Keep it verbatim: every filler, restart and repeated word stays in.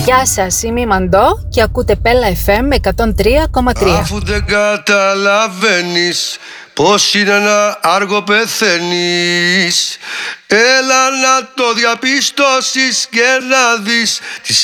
Γεια σας, είμαι η Μαντώ και ακούτε Πέλα εφ εμ εκατόν τρία κόμμα τρία. Αφού δεν καταλαβαίνεις πως είναι να άργο πεθαίνεις, έλα να το διαπιστώσεις και να δεις τις